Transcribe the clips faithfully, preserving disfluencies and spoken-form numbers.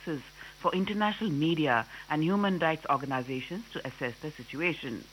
for international media and human rights organizations to assess the situation.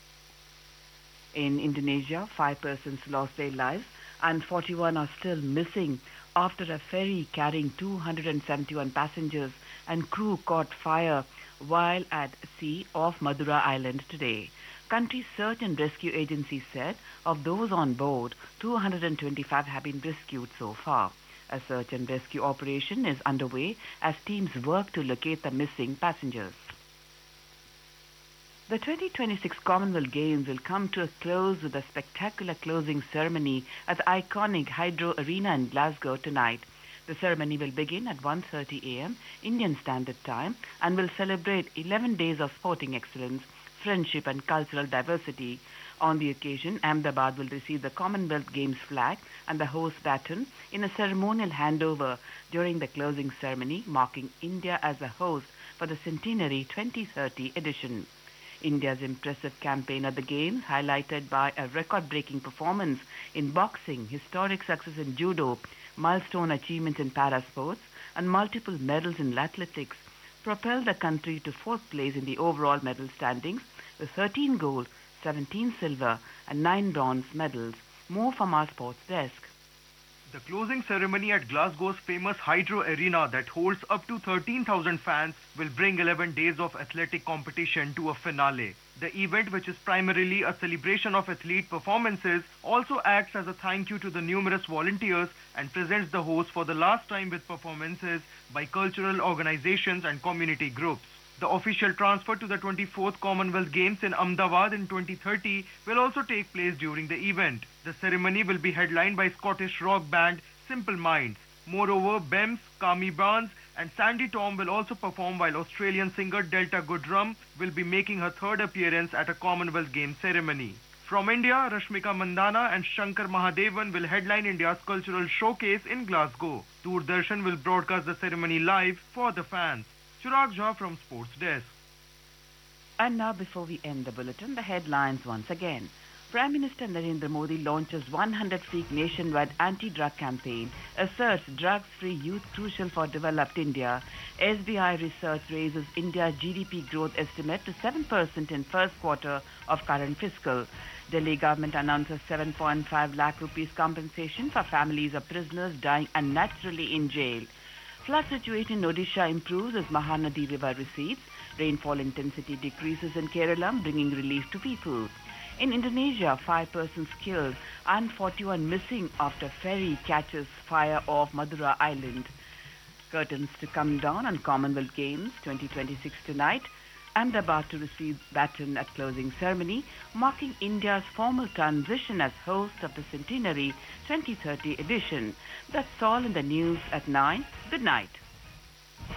In Indonesia, five persons lost their lives and forty-one are still missing after a ferry carrying two hundred seventy-one passengers and crew caught fire while at sea off Madura Island today. Country search and rescue agencies said of those on board, two hundred twenty-five have been rescued so far. A search and rescue operation is underway as teams work to locate the missing passengers. The twenty twenty-six Commonwealth Games will come to a close with a spectacular closing ceremony at the iconic Hydro Arena in Glasgow tonight. The ceremony will begin at one thirty a m Indian Standard Time and will celebrate eleven days of sporting excellence, friendship and cultural diversity. On the occasion, Ahmedabad will receive the Commonwealth Games flag and the host baton in a ceremonial handover during the closing ceremony, marking India as a host for the Centenary twenty thirty edition. India's impressive campaign at the Games, highlighted by a record-breaking performance in boxing, historic success in judo, milestone achievements in parasports, and multiple medals in athletics, propelled the country to fourth place in the overall medal standings with thirteen gold, seventeen silver, and nine bronze medals. More from our sports desk. The closing ceremony at Glasgow's famous Hydro Arena that holds up to thirteen thousand fans will bring eleven days of athletic competition to a finale. The event, which is primarily a celebration of athlete performances, also acts as a thank you to the numerous volunteers and presents the host for the last time with performances by cultural organizations and community groups. The official transfer to the twenty-fourth Commonwealth Games in Ahmedabad in twenty thirty will also take place during the event. The ceremony will be headlined by Scottish rock band Simple Minds. Moreover, Bems, Kami Barnes and Sandy Tom will also perform, while Australian singer Delta Goodrum will be making her third appearance at a Commonwealth Games ceremony. From India, Rashmika Mandana and Shankar Mahadevan will headline India's cultural showcase in Glasgow. Doordarshan will broadcast the ceremony live for the fans. Chirag Jha from Sports Desk. And now, before we end the bulletin, the headlines once again. Prime Minister Narendra Modi launches one hundredth week nationwide anti-drug campaign, asserts drugs-free youth crucial for developed India. S B I research raises India's G D P growth estimate to seven percent in first quarter of current fiscal. Delhi government announces seven point five lakh rupees compensation for families of prisoners dying unnaturally in jail. Flood situation in Odisha improves as Mahanadi River recedes. Rainfall intensity decreases in Kerala, bringing relief to people. In Indonesia, five persons killed and forty-one missing after ferry catches fire off Madura Island. Curtains to come down on Commonwealth Games twenty twenty-six tonight. Ahmedabad to receive baton at closing ceremony, marking India's formal transition as host of the Centenary twenty thirty edition. That's all in the news at nine. Good night.